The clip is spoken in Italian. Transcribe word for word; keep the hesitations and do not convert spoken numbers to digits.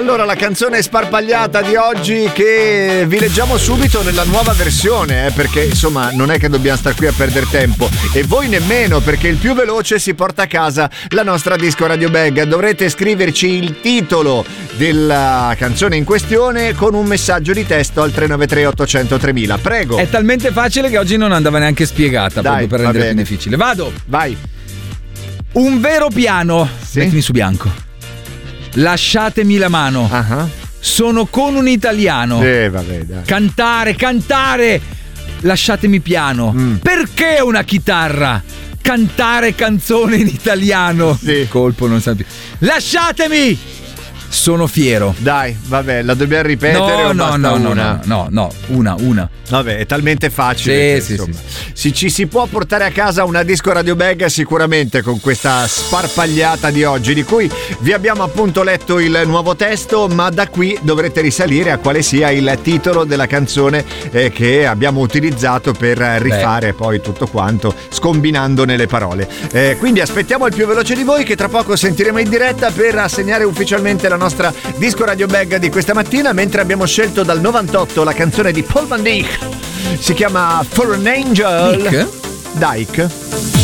Allora, la canzone sparpagliata di oggi che vi leggiamo subito nella nuova versione, eh, perché insomma non è che dobbiamo star qui a perdere tempo e voi nemmeno, perché il più veloce si porta a casa la nostra disco radio bag. Dovrete scriverci il titolo della canzone in questione con un messaggio di testo al tre nove tre ottocento tremila. Prego. È talmente facile che oggi non andava neanche spiegata. Dai, proprio per rendere più difficile. Vado. Vai. Un vero piano. Sì. Mettimi su bianco. Lasciatemi la mano. Uh-huh. Sono con un italiano. Eh, vabbè, dai. Cantare, cantare. Lasciatemi piano. Mm. Perché una chitarra? Cantare canzone in italiano. Sì. Colpo non sa più. Lasciatemi. Sono fiero. Dai, vabbè, la dobbiamo ripetere No, o no, basta no, no, una? no, no, no, una, una. Vabbè, è talmente facile. Sì, che, sì, insomma, sì, si, ci si può portare a casa una disco radio bag sicuramente con questa sparpagliata di oggi, di cui vi abbiamo appunto letto il nuovo testo, ma da qui dovrete risalire a quale sia il titolo della canzone eh, che abbiamo utilizzato per rifare Beh. poi tutto quanto, scombinandone le parole. Eh, quindi aspettiamo il più veloce di voi, che tra poco sentiremo in diretta per assegnare ufficialmente la nostra disco radio bag di questa mattina, mentre abbiamo scelto dal novantotto la canzone di Paul Van Dyk. Si chiama For an Angel. Dick? Dyke.